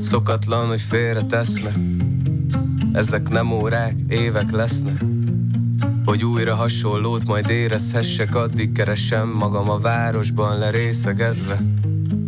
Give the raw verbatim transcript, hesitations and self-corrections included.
Szokatlan, hogy félre tesznek. Ezek nem órák, évek lesznek. Hogy újra hasonlót majd érezhessek, addig keresem magam a városban lerészegedve.